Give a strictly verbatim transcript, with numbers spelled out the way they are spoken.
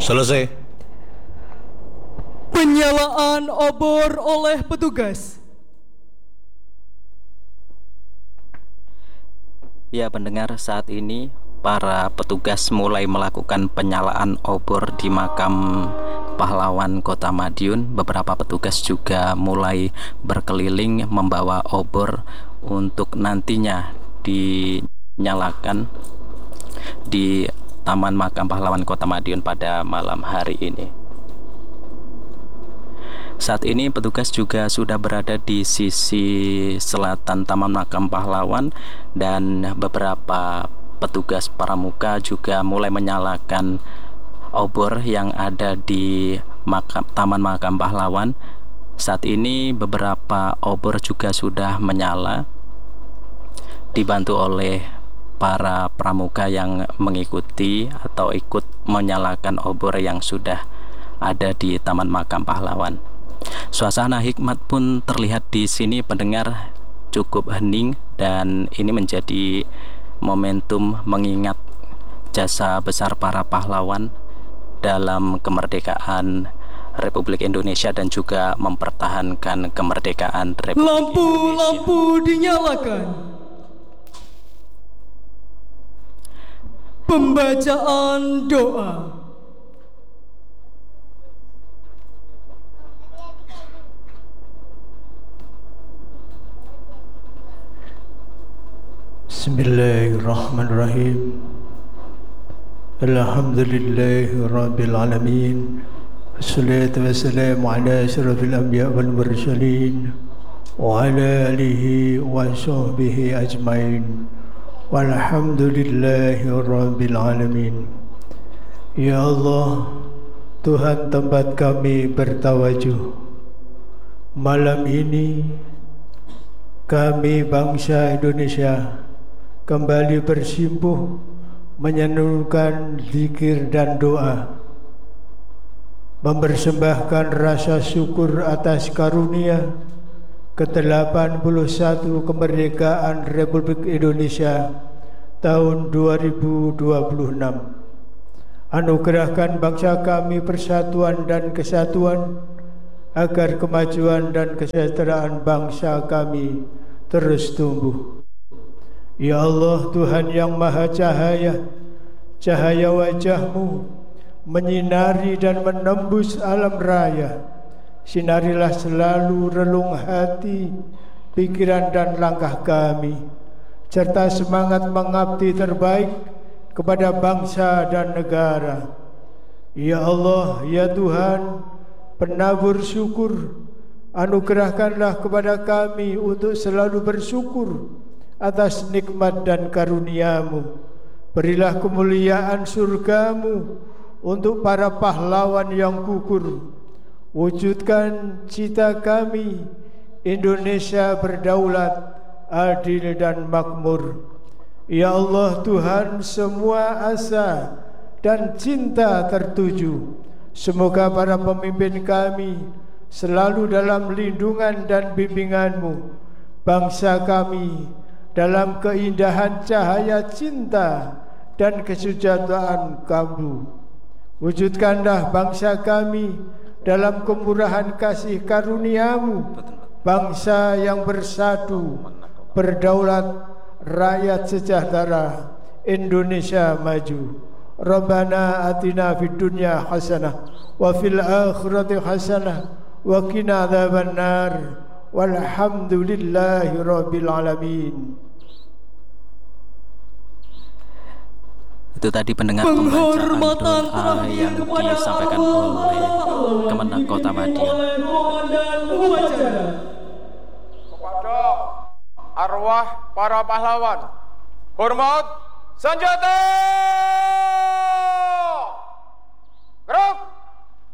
Selesai. Penyalaan obor oleh petugas. Ya pendengar, saat ini para petugas mulai melakukan penyalaan obor di makam pahlawan Kota Madiun. Beberapa petugas juga mulai berkeliling membawa obor untuk nantinya dinyalakan di Taman Makam Pahlawan Kota Madiun pada malam hari ini. Saat ini petugas juga sudah berada di sisi selatan Taman Makam Pahlawan, dan beberapa petugas pramuka juga mulai menyalakan obor yang ada di makam, Taman Makam Pahlawan. Saat ini beberapa obor juga sudah menyala, dibantu oleh para pramuka yang mengikuti atau ikut menyalakan obor yang sudah ada di Taman Makam Pahlawan. Suasana hikmat pun terlihat di sini pendengar, cukup hening, dan ini menjadi momentum mengingat jasa besar para pahlawan dalam kemerdekaan Republik Indonesia dan juga mempertahankan kemerdekaan Republik Lampu, Indonesia. Lampu dinyalakan. Pembacaan doa. Bismillahirrahmanirrahim. Alhamdulillahi rabbil alamin. Wassalatu wassalamu ala asyrafil anbiya wal mursalin wa ala alihi wa sahbihi ajmain. Walhamdulillahi rabbil alamin. Ya Allah, Tuhan tempat kami bertawajuh, malam ini kami bangsa Indonesia kembali bersimpuh menyanurkan zikir dan doa, mempersembahkan rasa syukur atas karunia ke delapan puluh satu kemerdekaan Republik Indonesia tahun dua ribu dua puluh enam. Anugerahkan bangsa kami persatuan dan kesatuan, agar kemajuan dan kesejahteraan bangsa kami terus tumbuh. Ya Allah, Tuhan yang Maha Cahaya, cahaya wajah-Mu menyinari dan menembus alam raya. Sinarilah selalu relung hati, pikiran dan langkah kami, serta semangat mengabdi terbaik kepada bangsa dan negara. Ya Allah, ya Tuhan, penabur syukur, anugerahkanlah kepada kami untuk selalu bersyukur atas nikmat dan karunia-Mu. Berilah kemuliaan surga-Mu untuk para pahlawan yang gugur. Wujudkan cita kami, Indonesia berdaulat, adil dan makmur. Ya Allah Tuhan, semua asa dan cinta tertuju. Semoga para pemimpin kami selalu dalam lindungan dan bimbingan-Mu. Bangsa kami dalam keindahan cahaya cinta dan kesejahteraan Kamu. Wujudkanlah bangsa kami dalam kemurahan kasih karunia-Mu, bangsa yang bersatu, berdaulat, rakyat sejahtera, Indonesia maju. Rabbana atina fid dunya hasanah wa fil akhirati hasanah wa qina adzabannar. Walhamdulillahi rabbil alamin. Itu tadi pendengar Penghormatan pembacaan doa yang disampaikan oleh Kemenang Kota Madiun. Kepada arwah para pahlawan, hormat senjata.